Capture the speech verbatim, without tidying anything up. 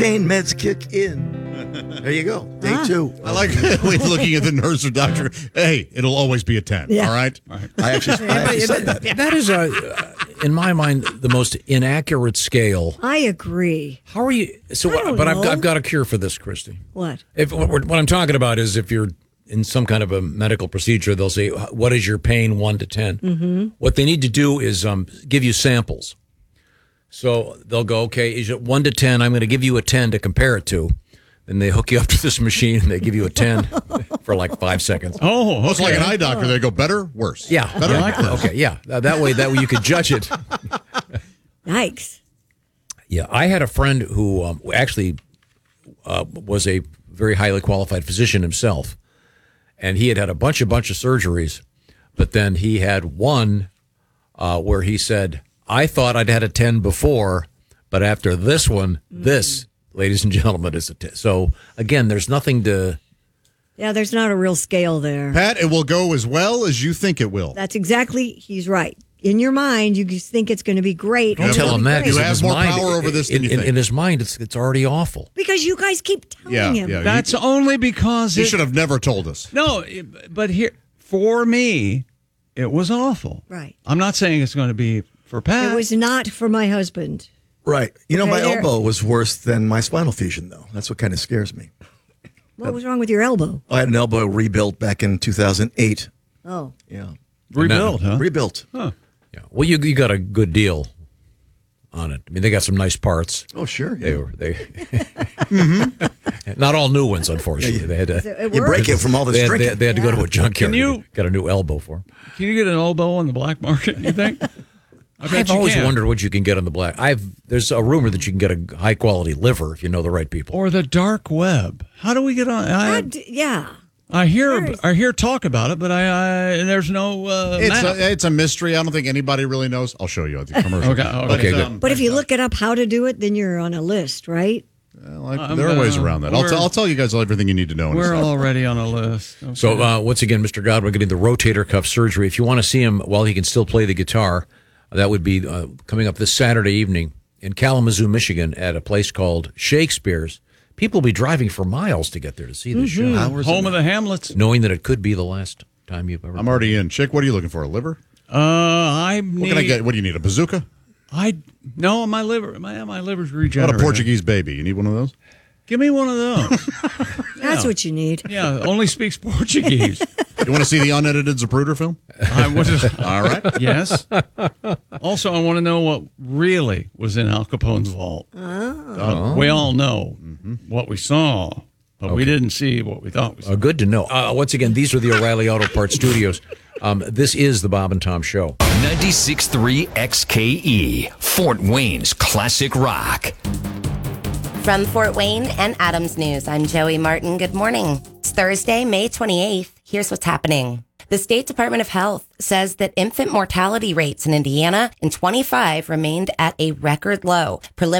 Pain meds kick in. There you go. Day Ah. two. I like looking at the nurse or doctor. Hey, it'll always be a ten. Yeah. All right. All right. I actually, I actually said that. That is, a, uh, in my mind, the most inaccurate scale. I agree. How are you? So, I don't but I've, know. I've got a cure for this, Christy. What? If what, we're- what I'm talking about is if you're in some kind of a medical procedure, they'll say, "What is your pain, one to ten?" Mm-hmm. What they need to do is um, give you samples. So they'll go, "Okay, is it one to ten? I'm going to give you a ten to compare it to." Then they hook you up to this machine and they give you a ten for like five seconds. Oh, okay. It's like an eye doctor. They go better, worse. Yeah, better. yeah. Okay, yeah. That that way, that way you could judge it. Yikes. Yeah, I had a friend who um, actually uh, was a very highly qualified physician himself, and he had had a bunch, a bunch of surgeries, but then he had one uh, where he said, "I thought I'd had a ten before, but after this one, mm. this, ladies and gentlemen, is a ten." So again, there's nothing to. Yeah, there's not a real scale there. Pat, it will go as well as you think it will. That's exactly, he's right. In your mind, you just think it's going to be great. Don't and tell it'll him be that. great. You in have his more mind, power over this than in, you in, think. in his mind, it's it's already awful. Because you guys keep telling Yeah, him. yeah. That's only because You it, should have never told us. no, it- but here for me, it was awful. Right. I'm not saying it's going to be for Pat. It was not for my husband. Right. You know, Okay, my there- elbow was worse than my spinal fusion, though. That's what kind of scares me. What was wrong with your elbow? I had an elbow rebuilt back in two thousand eight. Oh. Yeah. rebuilt, huh? Rebuilt. Huh. Yeah. Well, you you got a good deal on it. I mean, they got some nice parts. Oh, sure. They Yeah. were they. Not all new ones, unfortunately. They had to. It You worked. break it from all this They had, drinking. they, they had to go to a junkyard. Can you- Got a new elbow for. Can you get an elbow on the black market, you think? I bet I've you always can. wondered what you can get on the black. I've there's a rumor that you can get a high quality liver if you know the right people. Or the dark web. How do we get on? I, God, yeah. I hear Where is- I hear talk about it, but I, I there's no uh, It's map. a, it's a mystery. I don't think anybody really knows. I'll show you at the commercial. Okay, okay. But, Okay, good. um, But if you look it up how to do it, then you're on a list, right? like, I'm, there are ways uh, around that. I'll, we're- t- I'll tell you guys everything you need to know. in a We're second. already on a list. Okay. So uh, once again, Mister Godwin getting the rotator cuff surgery. If you want to see him while he can still play the guitar, that would be uh, coming up this Saturday evening in Kalamazoo, Michigan, at a place called Shakespeare's. People will be driving for miles to get there to see the show, Hours home and- of the Hamlets. knowing that it could be the last time you've ever. I'm already in. Chick, what are you looking for? A liver? Uh, I need. What can I get? What do you need? A bazooka? I no, my liver, my my liver's What regenerating. a Portuguese baby. You need one of those? Give me one of those. That's Yeah. what you need. Yeah, only speaks Portuguese. You want to see the unedited Zapruder film? I was All right. yes. Also, I want to know what really was in Al Capone's vault. Oh. We all know what we saw, but we didn't see what we thought we saw. Uh, good to know. Uh, once again, these are the O'Reilly Auto Parts Studios. Um, this is the Bob and Tom Show. ninety-six point three X K E, Fort Wayne's classic rock. From Fort Wayne and Adams News, I'm Joey Martin. Good morning. It's Thursday, May twenty-eighth. Here's what's happening. The State Department of Health says that infant mortality rates in Indiana in twenty-five remained at a record low. Prelim-